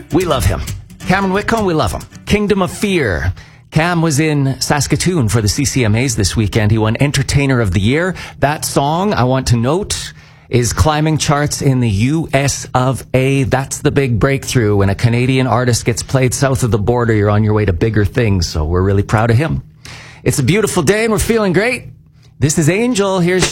We love him. Cameron Whitcomb, we love him. Kingdom of Fear. Cam was in Saskatoon for the CCMAs this weekend. He won Entertainer of the Year. That song, I want to note, is climbing charts in the US of A. That's the big breakthrough. When a Canadian artist gets played south of the border, you're on your way to bigger things. So we're really proud of him. It's a beautiful day and we're feeling great. This is Angel. Here's